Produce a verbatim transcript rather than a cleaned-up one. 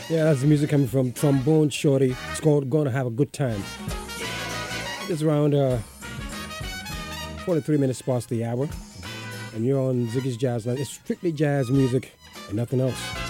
Yeah, that's the music coming from Trombone Shorty. It's called Gonna Have a Good Time. It's around uh, forty-three minutes past the hour. And you're on Ziggy's Jazz Line. It's strictly jazz music and nothing else.